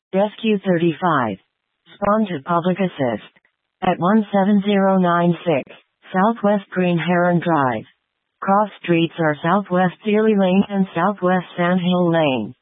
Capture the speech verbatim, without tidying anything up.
Rescue thirty-five. Sponsored Public Assist. At one seven zero nine six, Southwest Green Heron Drive. Cross streets are Southwest Dealey Lane and Southwest Sand Hill Lane.